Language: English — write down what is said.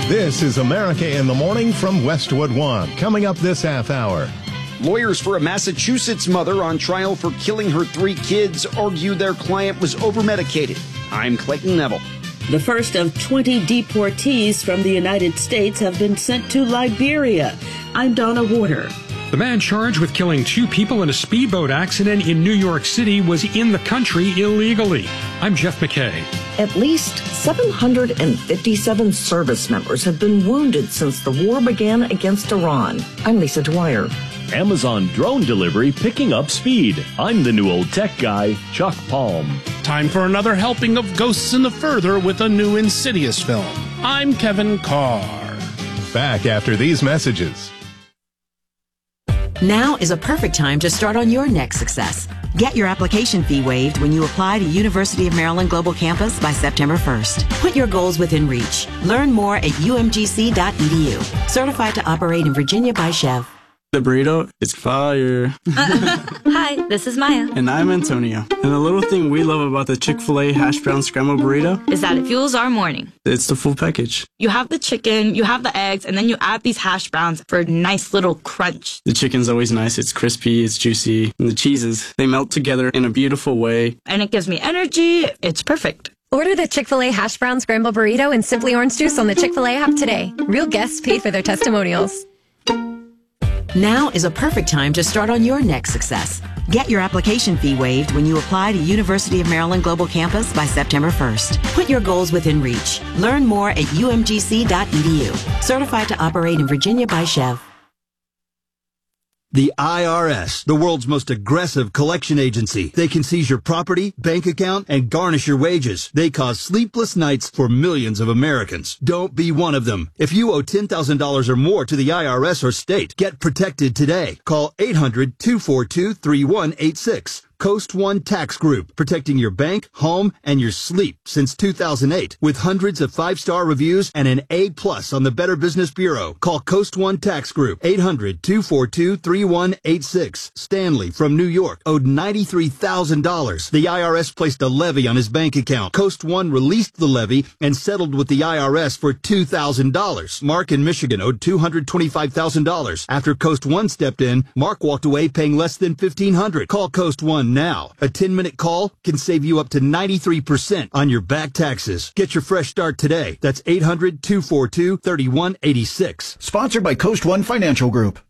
This is America in the Morning from Westwood One. Coming up this half hour. Lawyers for a Massachusetts mother on trial for killing her 3 kids argue their client was overmedicated. I'm Clayton Neville. The first of 20 deportees from the United States have been sent to Liberia. I'm Donna Warder. The man charged with killing 2 people in a speedboat accident in New York City was in the country illegally. I'm Jeff McKay. At least 757 service members have been wounded since the war began against Iran. I'm Lisa Dwyer. Amazon drone delivery picking up speed. I'm the new old tech guy, Chuck Palm. Time for another helping of Ghosts in the Further with a new Insidious film. I'm Kevin Carr. Back after these messages. Now is a perfect time to start on your next success. Get your application fee waived when you apply to University of Maryland Global Campus by September 1st. Put your goals within reach. Learn more at umgc.edu. Certified to operate in Virginia by Chev. The burrito is fire. Hi, this is Maya. And I'm Antonio. And the little thing we love about the Chick-fil-A hash brown scrambled burrito is that it fuels our morning. It's the full package. You have the chicken, you have the eggs, and then you add these hash browns for a nice little crunch. The chicken's always nice. It's crispy, it's juicy. And the cheeses, they melt together in a beautiful way. And it gives me energy. It's perfect. Order the Chick-fil-A hash brown scrambled burrito and Simply Orange Juice on the Chick-fil-A app today. Real guests pay for their testimonials. Now is a perfect time to start on your next success. Get your application fee waived when you apply to University of Maryland Global Campus by September 1st. Put your goals within reach. Learn more at umgc.edu. Certified to operate in Virginia by Chev. The IRS, the world's most aggressive collection agency. They can seize your property, bank account, and garnish your wages. They cause sleepless nights for millions of Americans. Don't be one of them. If you owe $10,000 or more to the IRS or state, get protected today. Call 800-242-3186. Coast One Tax Group, protecting your bank, home, and your sleep since 2008. With hundreds of 5-star reviews and an A+ on the Better Business Bureau. Call Coast One Tax Group, 800-242-3186. Stanley from New York owed $93,000. The IRS placed a levy on his bank account. Coast One released the levy and settled with the IRS for $2,000. Mark in Michigan owed $225,000. After Coast One stepped in, Mark walked away paying less than $1,500. Call Coast One now. A 10-minute call can save you up to 93% on your back taxes. Get your fresh start today. That's 800-242-3186. Sponsored by Coast One Financial Group.